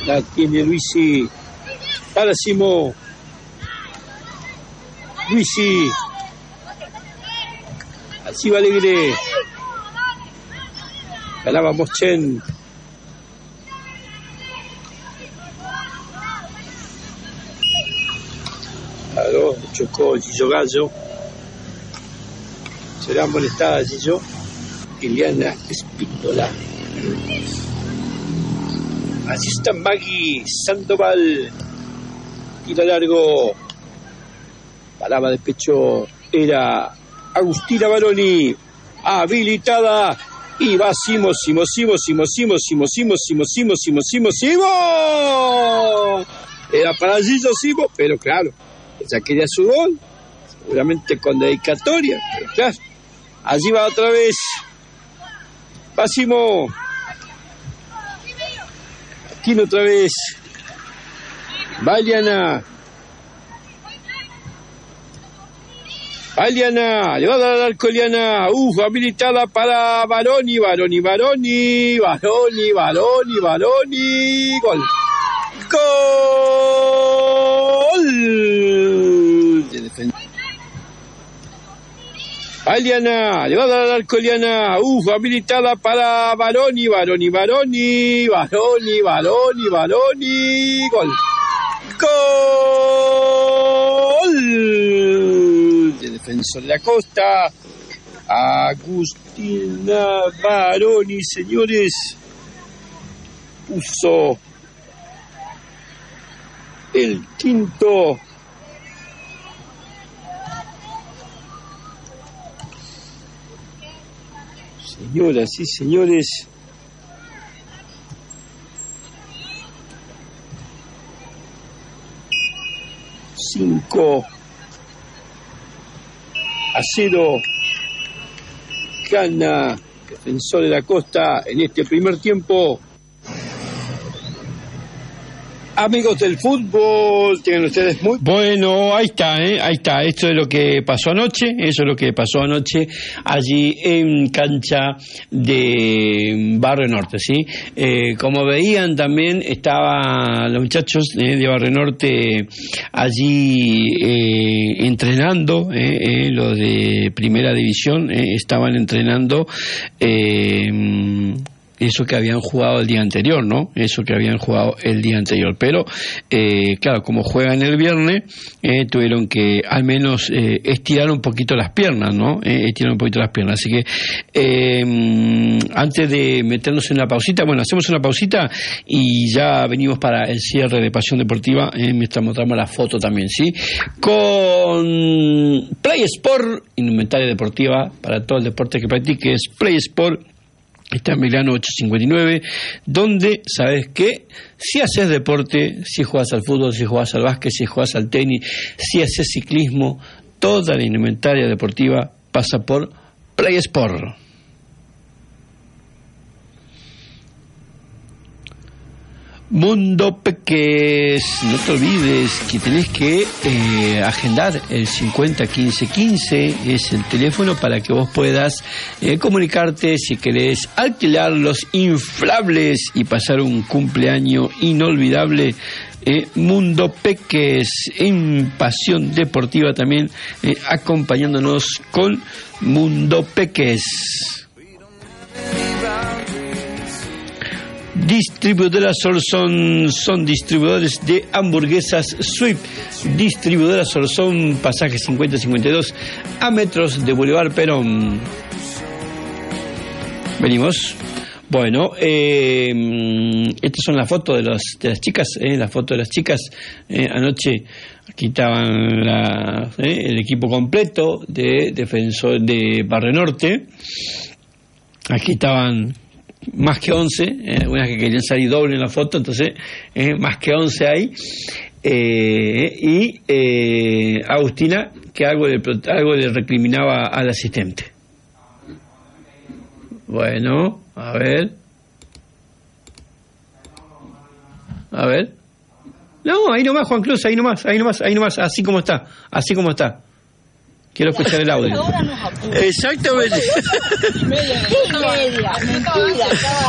La tiene Luisi. Para Simo. Luisi. Así va Alegre. Ganaba Moschen. Claro, chocó Gillo Gallo. Será molestada Gillo. Liliana Espíndola. Allí está Maggie Sandoval. Tira largo. Paraba de pecho. Era Agustina Baroni. Habilitada. Y va Simo. Era para Gillo Simo, pero claro, ella quería su gol. Seguramente con dedicatoria, pero claro. Allí va otra vez. Va Simo. Aquí otra vez. Va Eliana. Le va a dar al arco Eliana. Habilitada para Baroni. Gol. De defensa. Eliana, le va a dar al arco Eliana. Habilitada para Baroni. Gol. De Defensor de la Costa. Agustina Baroni, señores. Puso el quinto. Señoras y señores, $5-0 gana Defensor de la Costa en este primer tiempo. Amigos del fútbol, tengan ustedes muy... Bueno, ahí está. Esto es lo que pasó anoche, allí en cancha de Barrio Norte, ¿sí? Como veían también, estaban los muchachos de Barrio Norte allí entrenando, los de Primera División, estaban entrenando... eso que habían jugado el día anterior, ¿no? Pero, claro, como juegan el viernes, tuvieron que al menos estirar un poquito las piernas, ¿no? Así que, antes de meternos en una pausita, hacemos una pausita y ya venimos para el cierre de Pasión Deportiva, mientras mostramos la foto también, ¿sí? Con Play Sport, indumentaria deportiva para todo el deporte que practiques. Play Sport está en Belgrano 859, donde, ¿sabes qué? Si haces deporte, si juegas al fútbol, si juegas al básquet, si juegas al tenis, si haces ciclismo, toda la indumentaria deportiva pasa por Play Sport. Mundo Peques, no te olvides que tenés que agendar el 501515, es el teléfono para que vos puedas comunicarte si querés alquilar los inflables y pasar un cumpleaños inolvidable. Mundo Peques en Pasión Deportiva también, acompañándonos con Mundo Peques. Distribuidoras Sorsón, son distribuidores de hamburguesas Sweep. Distribuidoras Sorsón, pasaje 5052 a metros de Boulevard Perón. Venimos. Bueno, estas son las fotos de las chicas, anoche. Aquí estaban el equipo completo de Defensor de Barrio Norte. Aquí estaban más que 11, algunas que querían salir doble en la foto, entonces más que 11 hay, y Agustina, que algo le recriminaba al asistente. Bueno, a ver, no, ahí nomás, Juan Cruz, ahí nomás, así como está. Quiero escuchar el audio. Exactamente. Media, mentira.